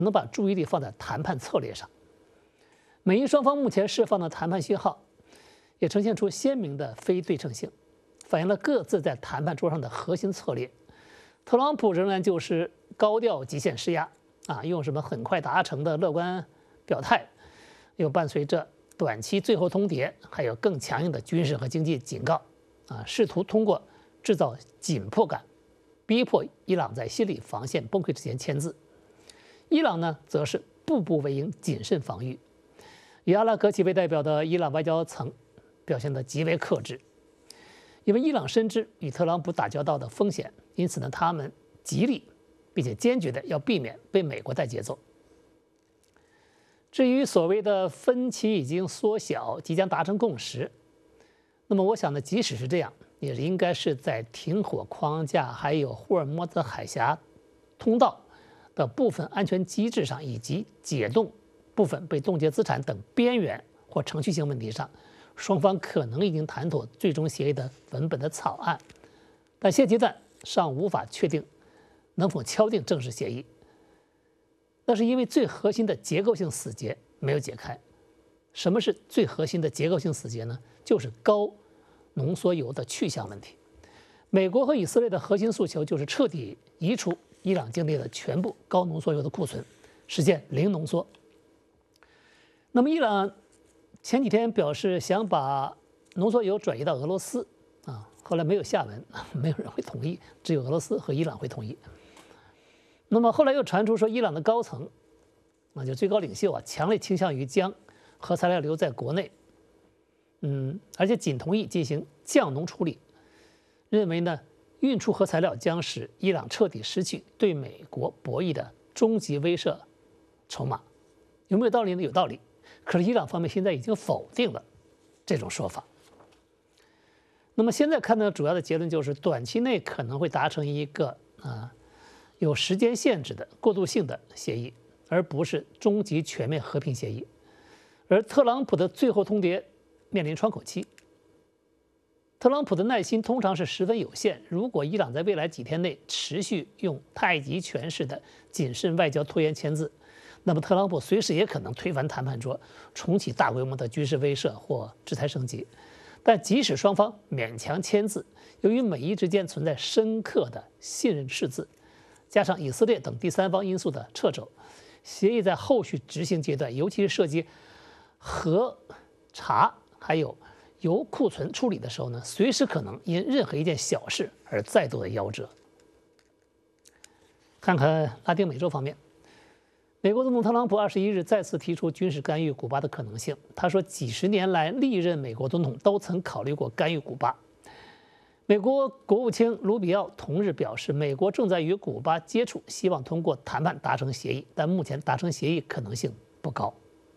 能把注意力放在谈判策略上。美英双方目前释放的谈判信号，也呈现出鲜明的非对称性，反映了各自在谈判桌上的核心策略。特朗普仍然就是高调极限施压用什么很快达成的乐观表态，又伴随着短期最后通牒，还有更强硬的军事和经济警告试图通过制造紧迫感，逼迫伊朗在心理防线崩溃之前签字。伊朗呢，则是步步为营，谨慎防御。以阿拉格齐为代表的伊朗外交层表现得极为克制，因为伊朗深知与特朗普打交道的风险，因此呢，他们极力并且坚决的要避免被美国带节奏。至于所谓的分歧已经缩小，即将达成共识，那么我想呢，即使是这样，也应该是在停火框架还有霍尔木兹海峡通道的部分安全机制上，以及解冻部分被冻结资产等边缘或程序性问题上，双方可能已经谈妥最终协议的文本的草案，但现阶段尚无法确定能否敲定正式协议。那是因为最核心的结构性死结没有解开。什么是最核心的结构性死结呢？就是高浓缩铀的去向问题。美国和以色列的核心诉求就是彻底移除伊朗境内的全部高浓缩铀的库存，实现零浓缩。那么伊朗前几天表示想把浓缩铀转移到俄罗斯后来没有下文，没有人会同意，只有俄罗斯和伊朗会同意。那么后来又传出说，伊朗的高层，那就最高领袖强烈倾向于将核材料留在国内，而且仅同意进行降浓处理，认为呢，运出核材料将使伊朗彻底失去对美国博弈的终极威慑筹码。有没有道理呢？有道理。可是伊朗方面现在已经否定了这种说法。那么现在看到主要的结论就是，短期内可能会达成一个有时间限制的过渡性的协议，而不是终极全面和平协议。而特朗普的最后通牒面临窗口期，特朗普的耐心通常是十分有限。如果伊朗在未来几天内持续用太极拳式的谨慎外交拖延签字，那么特朗普随时也可能推翻谈判桌，重启大规模的军事威慑或制裁升级。但即使双方勉强签字，由于美伊之间存在深刻的信任赤字，加上以色列等第三方因素的掣肘，协议在后续执行阶段，尤其是涉及核查还有铀库存处理的时候呢，随时可能因任何一件小事而再度的夭折。看看拉丁美洲方面，美国总统特朗普21日再次提出军事干预古巴的可能性。他说，几十年来历任美国总统都曾考虑过干预古巴。美国国务卿卢比奥同日表示，美国正在与古巴接触，希望通过谈判达成协议，但目前达成协议可能性不高。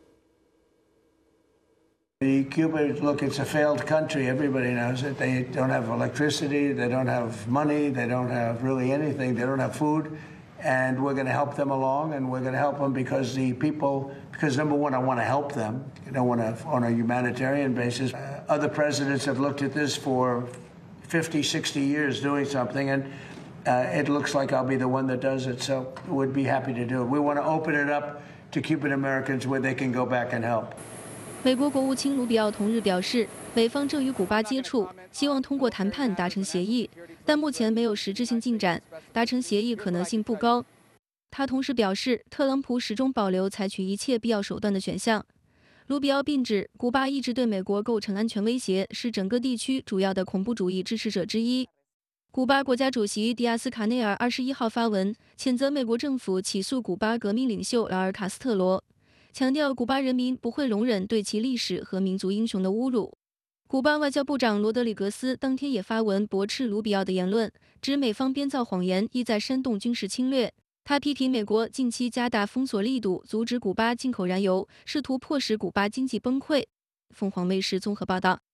Cuba, look, it's a failed country. Everybody knows it. They don't have electricity. They don't have money. They don't have really anything. They don't have food. And we're going to help them along, and we're going to help them because number one, I want to help them. I don't want to on a humanitarian basis. Other presidents have looked at this for 50, 60 years doing something, and it looks like I'll be the one that does it, so we'd be happy to do it. We want to open it up to Cuban Americans where they can go back and help. 美国国务卿卢比奥同日表示，美方正与古巴接触，希望通过谈判达成协议，但目前没有实质性进展，达成协议可能性不高。他同时表示，特朗普始终保留采取一切必要手段的选项。卢比奥并指，古巴一直对美国构成安全威胁，是整个地区主要的恐怖主义支持者之一。古巴国家主席迪亚斯卡内尔21号发文，谴责美国政府起诉古巴革命领袖劳尔·卡斯特罗，强调古巴人民不会容忍对其历史和民族英雄的侮辱。古巴外交部长罗德里格斯当天也发文驳斥卢比奥的言论，指美方编造谎言，意在煽动军事侵略。他批评美国近期加大封锁力度，阻止古巴进口燃油，试图迫使古巴经济崩溃。凤凰卫视综合报道。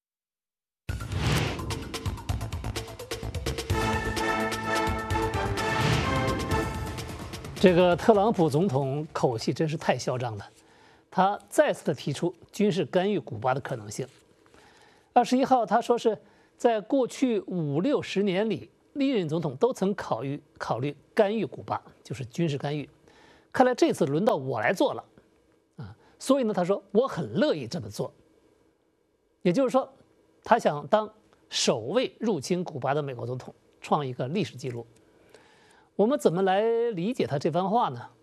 这个特朗普总统口气真是太嚣张了，他再次的提出军事干预古巴的可能性。21号他说是在过去50、60年里，历任总统都曾考虑干预古巴，就是军事干预。 看来这次轮到我来做了啊，所以呢，他说我很乐意这么做。也就是说，他想当首位入侵古巴的美国总统，创一个历史记录。我们怎么来理解他这番话呢？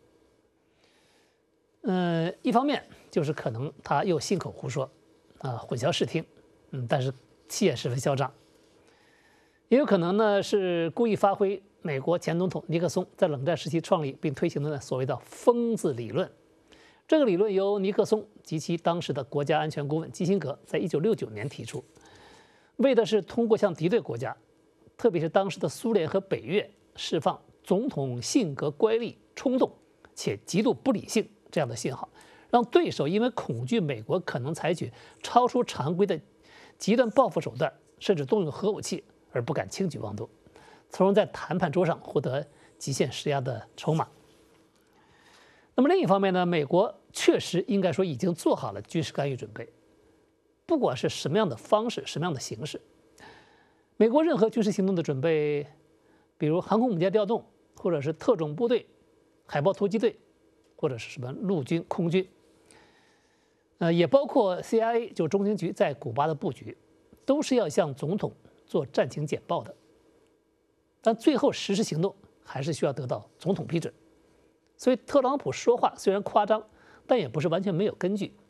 一方面就是可能他又信口胡说，混淆视听，但是气也十分嚣张。也有可能呢是故意发挥美国前总统尼克松在冷战时期创立并推行的所谓的“疯子理论”。这个理论由尼克松及其当时的国家安全顾问基辛格在1969年提出，为的是通过向敌对国家，特别是当时的苏联和北越，释放总统性格乖戾、冲动且极度不理性这样的信号，让对手因为恐惧美国可能采取超出常规的极端报复手段，甚至动用核武器，而不敢轻举妄动，从而在谈判桌上获得极限施压的筹码。那么另一方面呢，美国确实应该说已经做好了军事干预准备，不管是什么样的方式、什么样的形式，美国任何军事行动的准备，比如航空母舰调动，或者是特种部队、海豹突击队，或者是什么陆军、空军，也包括 CIA 就中情局在古巴的布局，都是要向总统做战情简报的。但最后实施行动还是需要得到总统批准。所以特朗普说话虽然夸张，但也不是完全没有根据。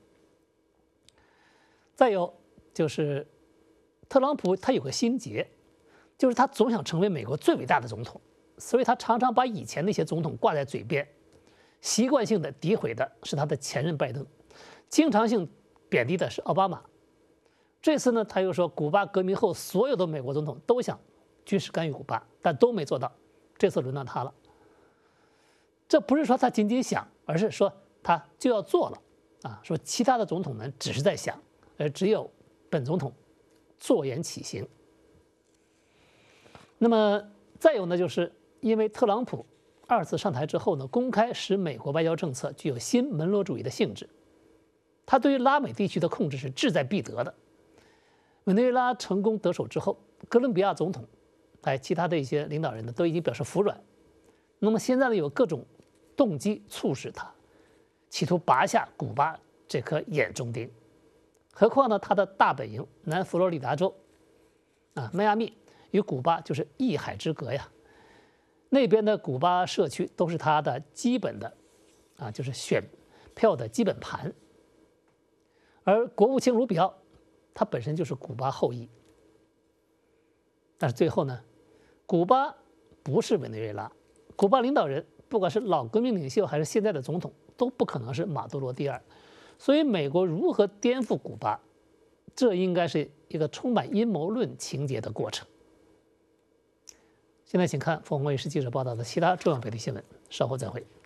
再有就是特朗普他有个心结，就是他总想成为美国最伟大的总统，所以他常常把以前那些总统挂在嘴边，习惯性的诋毁的是他的前任拜登，经常性贬低的是奥巴马。这次呢，他又说古巴革命后所有的美国总统都想军事干预古巴，但都没做到，这次轮到他了。这不是说他仅仅想，而是说他就要做了说其他的总统们只是在想，而只有本总统坐言起行。那么再有呢，就是因为特朗普2次上台之后呢，公开使美国外交政策具有新门罗主义的性质，他对于拉美地区的控制是志在必得的。委内瑞拉成功得手之后，哥伦比亚总统其他的一些领导人呢都已经表示服软。那么现在呢，有各种动机促使他企图拔下古巴这颗眼中钉。何况呢，他的大本营南佛罗里达州迈阿密与古巴就是一海之隔呀，那边的古巴社区都是他的基本的就是选票的基本盘。而国务卿卢比奥他本身就是古巴后裔，但是最后呢，古巴不是委内瑞拉，古巴领导人不管是老革命领袖还是现在的总统，都不可能是马杜罗第二。所以美国如何颠覆古巴，这应该是一个充满阴谋论情节的过程。现在请看凤凰卫视记者报道的其他重要本地新闻，稍后再会。